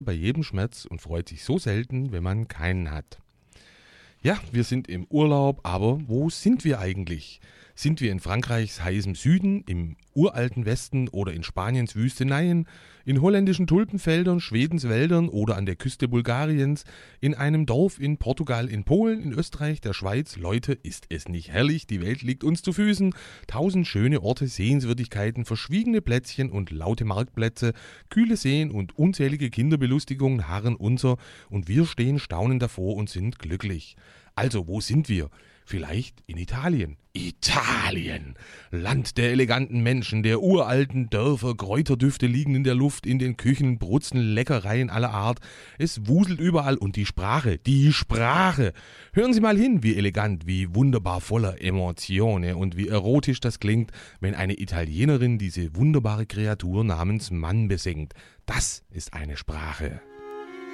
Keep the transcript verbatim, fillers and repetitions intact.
bei jedem Schmerz und freut sich so selten, wenn man keinen hat. Ja, wir sind im Urlaub, aber wo sind wir eigentlich? Sind wir in Frankreichs heißem Süden, im uralten Westen oder in Spaniens Wüsteneien, in holländischen Tulpenfeldern, Schwedens Wäldern oder an der Küste Bulgariens, in einem Dorf in Portugal, in Polen, in Österreich, der Schweiz? Leute, ist es nicht herrlich? Die Welt liegt uns zu Füßen. Tausend schöne Orte, Sehenswürdigkeiten, verschwiegene Plätzchen und laute Marktplätze, kühle Seen und unzählige Kinderbelustigungen harren unser und wir stehen staunend davor und sind glücklich. Also, wo sind wir? Vielleicht in Italien. Italien! Land der eleganten Menschen, der uralten Dörfer, Kräuterdüfte liegen in der Luft, in den Küchen brutzeln Leckereien aller Art. Es wuselt überall und die Sprache, die Sprache! Hören Sie mal hin, wie elegant, wie wunderbar voller Emotionen und wie erotisch das klingt, wenn eine Italienerin diese wunderbare Kreatur namens Mann besingt. Das ist eine Sprache.